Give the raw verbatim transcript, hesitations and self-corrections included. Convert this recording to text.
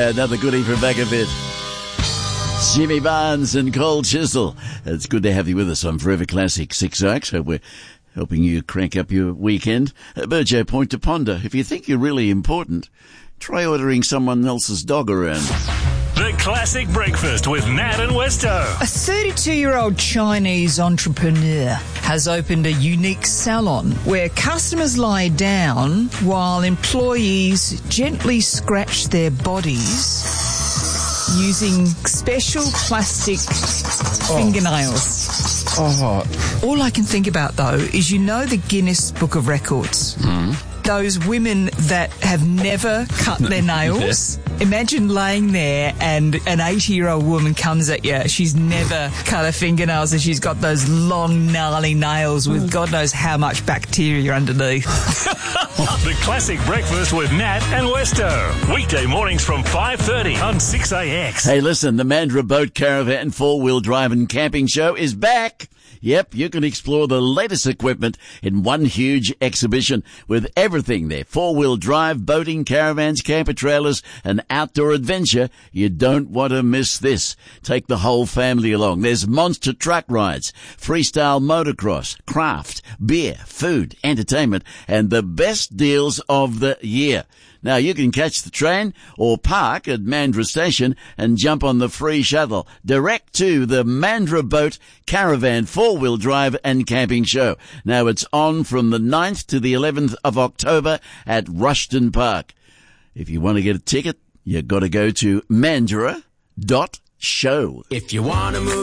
Yeah, another goodie from back a bit. Jimmy Barnes and Cole Chisel. It's good to have you with us on Forever Classic six Oaks. Hope we're helping you crank up your weekend. Uh, Burjo, point to ponder. If you think you're really important, try ordering someone else's dog around. The Classic Breakfast with Nat and Westo. A thirty-two-year-old Chinese entrepreneur has opened a unique salon where customers lie down while employees gently scratch their bodies using special plastic oh. fingernails. Oh. All I can think about, though, is you know the Guinness Book of Records? Mm. Those women that have never cut their nails. Yeah. Imagine laying there and an eighty-year-old woman comes at you. She's never cut her fingernails and she's got those long, gnarly nails with God knows how much bacteria underneath. The Classic Breakfast with Nat and Westo. Weekday mornings from five thirty on six A X. Hey, listen, the Mandurah Boat Caravan four-wheel drive and camping show is back. Yep, you can explore the latest equipment in one huge exhibition with everything there. Four-wheel drive, boating, caravans, camper trailers, and outdoor adventure. You don't want to miss this. Take the whole family along. There's monster truck rides, freestyle motocross, craft, beer, food, entertainment, and the best deals of the year. Now, you can catch the train or park at Mandurah Station and jump on the free shuttle direct to the Mandurah Boat Caravan four-wheel drive and camping show. Now, it's on from the ninth to the eleventh of October at Rushton Park. If you want to get a ticket, you've got to go to mandurah dot show. If you want to move